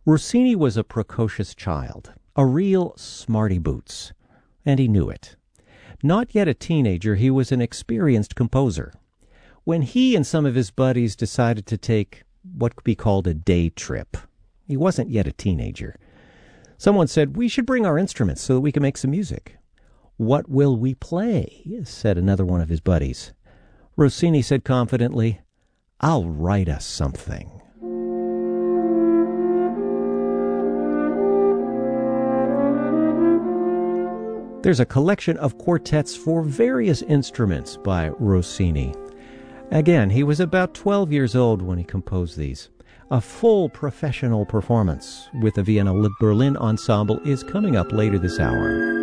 Rossini was a precocious child, a real smarty boots, and he knew it. Not yet a teenager, he was an experienced composer. When he and some of his buddies decided to take what could be called a day trip, he wasn't yet a teenager. Someone said, "We should bring our instruments so that we can make some music." "What will we play?" said another one of his buddies. Rossini said confidently, "I'll write us something." There's a collection of quartets for various instruments by Rossini. Again, he was about 12 years old when he composed these. A full professional performance with the Vienna Berlin Ensemble is coming up later this hour.